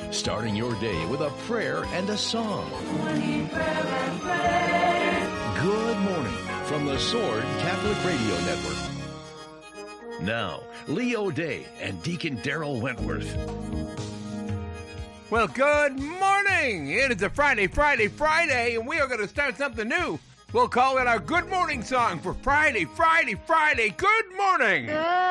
starting your day with a prayer and a song. Good morning from the Sword Catholic Radio Network. Now, Leo Day and Deacon Daryl Wentworth. Well, good morning. It is a Friday, and we are going to start something new. We'll call it our Good Morning song for Friday. Good morning.